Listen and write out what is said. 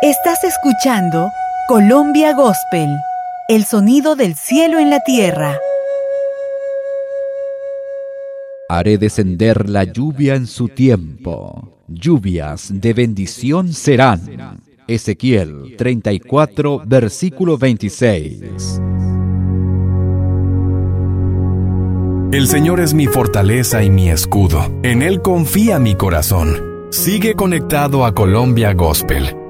Estás escuchando Colombia Gospel, el sonido del cielo en la tierra. Haré descender la lluvia en su tiempo. Lluvias de bendición serán. Ezequiel 34, versículo 26. El Señor es mi fortaleza y mi escudo. En Él confía mi corazón. Sigue conectado a Colombia Gospel.